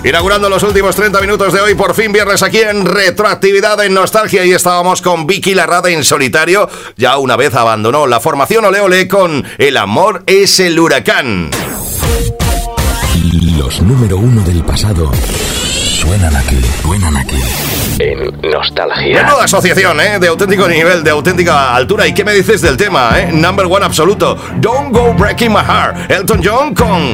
Inaugurando los últimos 30 minutos de hoy, por fin viernes aquí en Retroactividad en Nostalgia. Y estábamos con Vicky Larrada en solitario. Ya una vez abandonó la formación Ole Ole con El amor es el huracán. Los número uno del pasado suenan aquí en Nostalgia. Menuda asociación, de auténtico nivel, de auténtica altura. ¿Y qué me dices del tema, Number one absoluto, Don't Go Breaking My Heart? Elton John con